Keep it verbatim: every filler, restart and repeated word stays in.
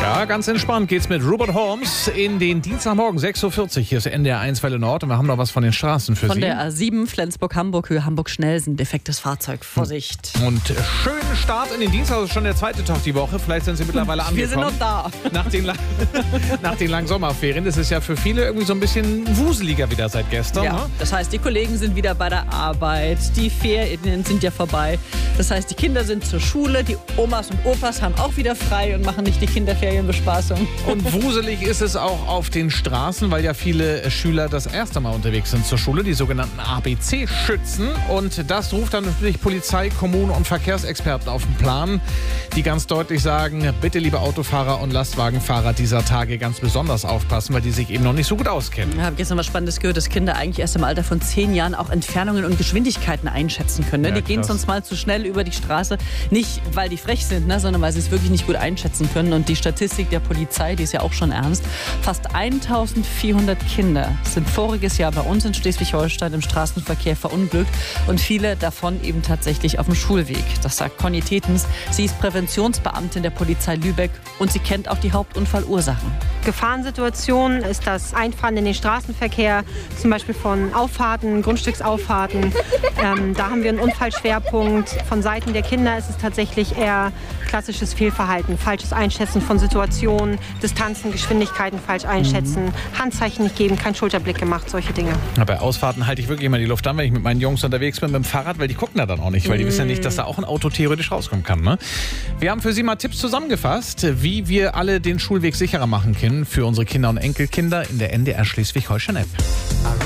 Ja, ganz entspannt geht's mit Robert Holmes in den Dienstagmorgen sechs Uhr vierzig. Hier ist N D R eins Welle Nord und wir haben noch was von den Straßen für Von Sie. der A sieben Flensburg-Hamburg, Höhe Hamburg-Schnellsen. Defektes Fahrzeug. Vorsicht. Und schönen Start in den Dienstag. Das ist schon der zweite Tag die Woche. Vielleicht sind Sie mittlerweile angekommen. Wir sind noch da. Nach den, lang- nach den langen Sommerferien. Das ist ja für viele irgendwie so ein bisschen wuseliger wieder seit gestern. Ja, Ne? das heißt, die Kollegen sind wieder bei der Arbeit. Die Ferien sind ja vorbei. Das heißt, die Kinder sind zur Schule. Die Omas und Opas haben auch wieder frei und machen nicht die Kinderferienbespaßung. Und wuselig ist es auch auf den Straßen, weil ja viele Schüler das erste Mal unterwegs sind zur Schule, die sogenannten A B C-Schützen. Und das ruft dann natürlich Polizei, Kommunen und Verkehrsexperten auf den Plan, die ganz deutlich sagen, bitte liebe Autofahrer und Lastwagenfahrer dieser Tage ganz besonders aufpassen, weil die sich eben noch nicht so gut auskennen. Ich habe gestern was Spannendes gehört, dass Kinder eigentlich erst im Alter von zehn Jahren auch Entfernungen und Geschwindigkeiten einschätzen können. Ne? Ja, die gehen krass. sonst mal zu schnell über die Straße. Nicht, weil die frech sind, ne? sondern weil sie es wirklich nicht gut einschätzen können. Und die Statistik der Polizei, die ist ja auch schon ernst. Fast eintausendvierhundert Kinder sind voriges Jahr bei uns in Schleswig-Holstein im Straßenverkehr verunglückt. Und viele davon eben tatsächlich auf dem Schulweg. Das sagt Conny Tetens. Sie ist Präventionsbeamtin der Polizei Lübeck und sie kennt auch die Hauptunfallursachen. Gefahrensituationen ist das Einfahren in den Straßenverkehr, zum Beispiel von Auffahrten, Grundstücksauffahrten. Ähm, da haben wir einen Unfallschwerpunkt. Von Seiten der Kinder ist es tatsächlich eher klassisches Fehlverhalten, falsches Einschätzen von Situationen, Distanzen, Geschwindigkeiten falsch einschätzen, Handzeichen nicht geben, kein Schulterblick gemacht, solche Dinge. Ja, bei Ausfahrten halte ich wirklich immer die Luft an, wenn ich mit meinen Jungs unterwegs bin mit dem Fahrrad, weil die gucken da dann auch nicht, weil die wissen ja nicht, dass da auch ein Auto theoretisch rauskommen kann. Ne? Wir haben für Sie mal Tipps zusammengefasst, wie wir alle den Schulweg sicherer machen können für unsere Kinder und Enkelkinder in der N D R Schleswig-Holstein-App.